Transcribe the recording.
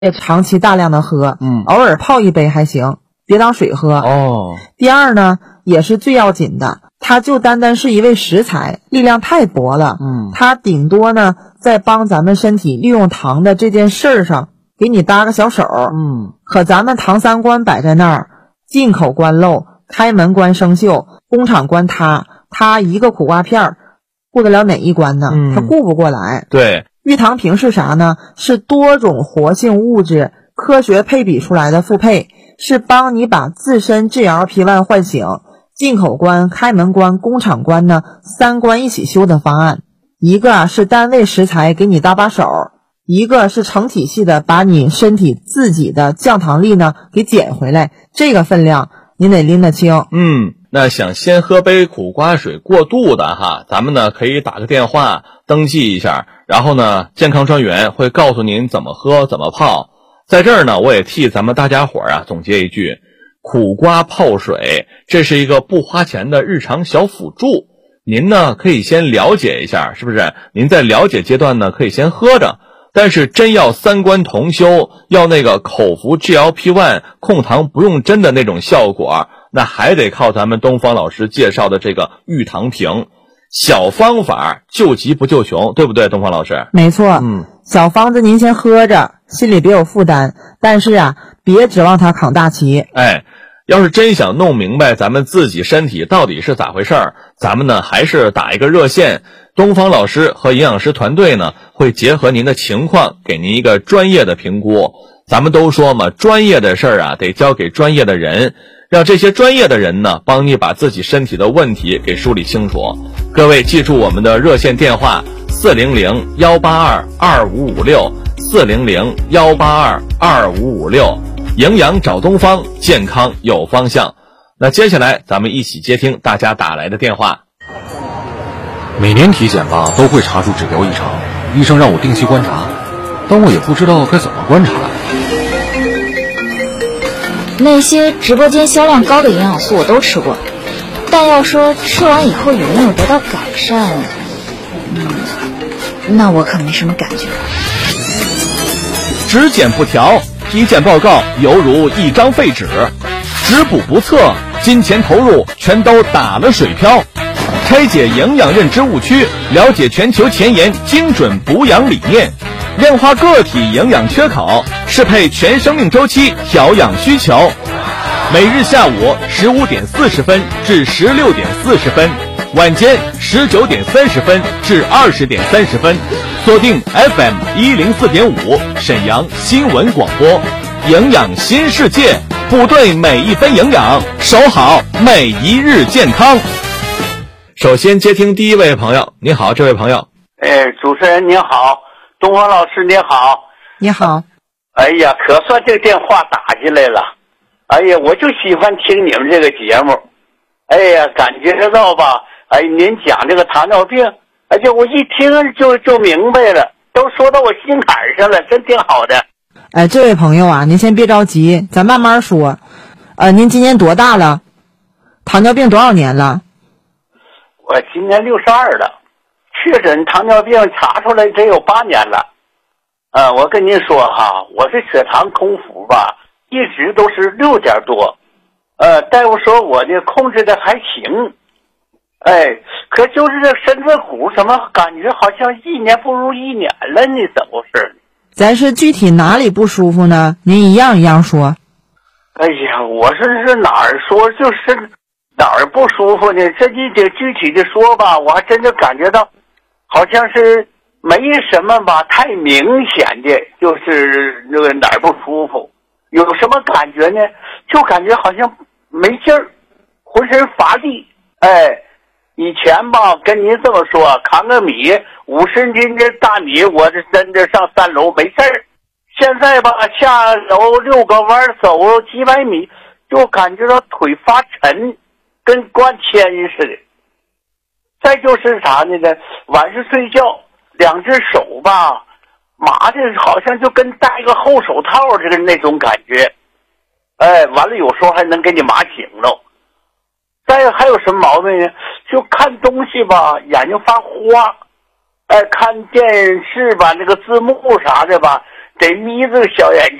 也长期大量的喝，偶尔泡一杯还行，别当水喝。第二呢，也是最要紧的，它就单单是一味食材，力量太薄了，它顶多呢在帮咱们身体利用糖的这件事儿上给你搭个小手，可咱们唐三关摆在那儿，进口关漏，开门关生锈，工厂关它一个苦瓜片顾得了哪一关呢？它顾不过来。 对， 玉糖平是啥呢？是多种活性物质科学配比出来的复配，是帮你把自身 GLP-1 唤醒，进口关、开门关、工厂关呢3关一起修的方案。一个是单位食材给你搭把手，一个是成体系的把你身体自己的降糖力呢给减回来，这个分量您得拎得清。 那想先喝杯苦瓜水过肚的哈，咱们呢可以打个电话登记一下，然后呢健康专员会告诉您怎么喝怎么泡。在这儿呢我也替咱们大家伙总结一句，苦瓜泡水这是一个不花钱的日常小辅助，您呢可以先了解一下，是不是？您在了解阶段呢可以先喝着，但是真要3关同修，要那个口服 GLP-1 控糖不用针的那种效果，那还得靠咱们东方老师介绍的这个玉糖平。小方法救急不救穷，对不对，东方老师？ 没错，小方子您先喝着，心里别有负担，但是别指望它扛大旗。 要是真想弄明白咱们自己身体到底是咋回事儿，咱们呢还是打一个热线，东方老师和营养师团队呢会结合您的情况给您一个专业的评估。咱们都说嘛，专业的事儿得交给专业的人，让这些专业的人呢帮你把自己身体的问题给梳理清楚。各位记住我们的热线电话400-182-2556 400-182-2556，营养找东方，健康有方向。那接下来咱们一起接听大家打来的电话。 每年体检吧都会查出指标异常，医生让我定期观察，但我也不知道该怎么观察。 那些直播间销量高的营养素我都吃过，但要说吃完以后有没有得到改善，那我可没什么感觉。 只减不调，体检报告犹如一张废纸，只补不测，金钱投入全都打了水漂。拆解营养认知误区，了解全球前沿精准补养理念，量化个体营养缺口，适配全生命周期调养需求。每日下午15点40分至16点40分，晚间19点30分至20点30分，锁定 FM 104.5沈阳新闻广播，营养新世界，补对每一分营养，守好每一日健康。 首先接听第一位朋友。你好，这位朋友。 主持人您好，东方老师您好。 你好。 哎呀，可算这个电话打进来了。哎呀，我就喜欢听你们这个节目。哎呀，感觉到吧，您讲这个糖尿病，我一听就明白了，都说到我心坎上了，真挺好的。 这位朋友您先别着急，咱慢慢说。您今年多大了？糖尿病多少年了？ 我今年62了，确诊糖尿病查出来得有8年了。我跟您说哈，我这血糖空腹吧，一直都是6点多。大夫说我呢控制的还行。可就是这身子骨怎么感觉好像一年不如一年了呢？怎么回事？ 咱是具体哪里不舒服呢？您一样一样说。 哎呀，我是哪儿说就是哪儿不舒服呢？这你得具体的说吧，我还真的感觉到好像是没什么吧，太明显的就是那个哪儿不舒服。有什么感觉呢？就感觉好像没劲儿，浑身乏力。以前吧跟您这么说，扛个米50斤的大米，我这真的上3楼没事儿。现在吧下楼6个弯走几百米，就感觉到腿发沉，跟灌铅似的。再就是啥呢？晚上睡觉2只手吧麻的好像就跟戴个厚手套似的那种感觉。完了有时候还能给你麻醒了。再还有什么毛病呢？就看东西吧眼睛发花。看电视吧那个字幕啥的吧得眯着小眼睛。